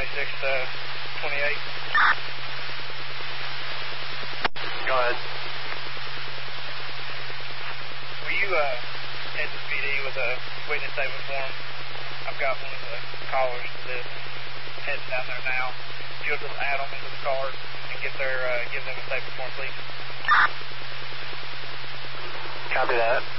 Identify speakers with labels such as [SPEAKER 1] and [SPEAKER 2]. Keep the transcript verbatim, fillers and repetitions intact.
[SPEAKER 1] twenty-six to twenty-eight.
[SPEAKER 2] Go ahead.
[SPEAKER 1] Will you uh, head to P D with a witness statement form? I've got one of the callers to this heading down there now. If you'll just add them into the card and get their, uh, give them a statement form, please.
[SPEAKER 2] Copy that.